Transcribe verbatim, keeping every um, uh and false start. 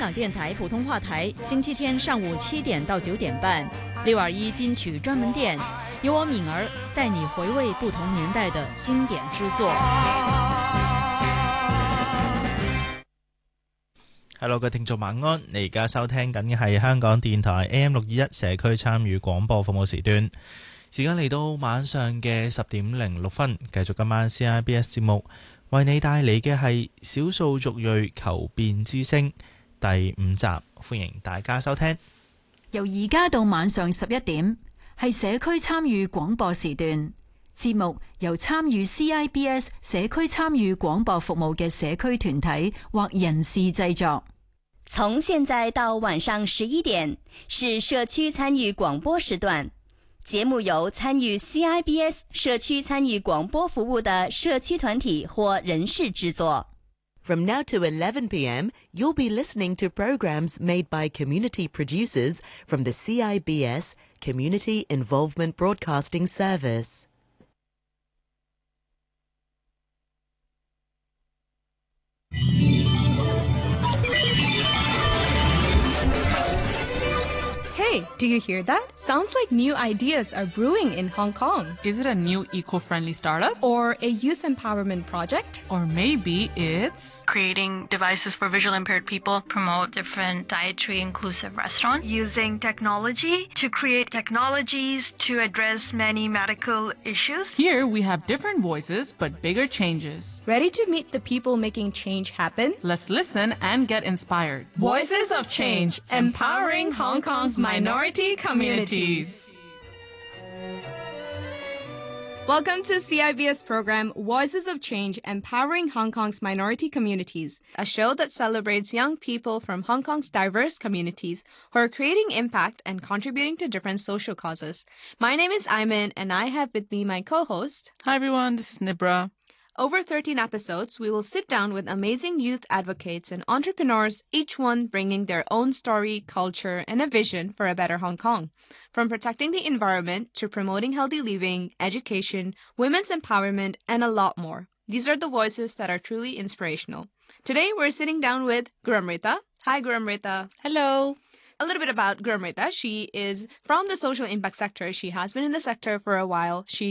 港電台普通話台，星期天上午七點到九點半，六二一金曲專門店，由我敏兒帶你回味不同年代的經典之作。 Hello， 各位聽眾晚安，你而家收聽緊嘅係香港電台 A M 六二一社區參與廣播服務時段，時間嚟到晚上嘅十點零六分，繼續今晚 C I B S 節目，為你帶嚟嘅係少數族裔求變之聲第五集，歡迎大家收聽。 由而家到晚上十一點，係社區參與廣播時段。節目由參與 C I B S 社區參與廣播服務嘅社區團體或人士製作。 從現在到晚上十一點，是社區參與廣播時段。節目由參與 C I B S 社區參與廣播服務的社區團體或人士製作。 From now to eleven p m, you'll be listening to programs made by community producers from the C I B S Community Involvement Broadcasting Service. Hey, do you hear that? Sounds like new ideas are brewing in Hong Kong. Is it a new eco-friendly startup? Or a youth empowerment project? Or maybe it's creating devices for visually impaired people, promote different dietary inclusive restaurants, using technology to create technologies to address many medical issues. Here we have different voices but bigger changes. Ready to meet the people making change happen? Let's listen and get inspired. Voices of Change, empowering Hong Kong's minority communities. Welcome to C I B S program Voices of Change, Empowering Hong Kong's Minority Communities, a show that celebrates young people from Hong Kong's diverse communities who are creating impact and contributing to different social causes. My name is Ayman, and I have with me my co-host. Hi everyone, this is Nibra. Over thirteen episodes, we will sit down with amazing youth advocates and entrepreneurs, each one bringing their own story, culture, and a vision for a better Hong Kong. From protecting the environment to promoting healthy living, education, women's empowerment, and a lot more. These are the voices that are truly inspirational. Today, we're sitting down with Guramrita. Hi, Guramrita. Hello. A little bit about Guramrita. She is from the social impact sector. She has been in the sector for a while. She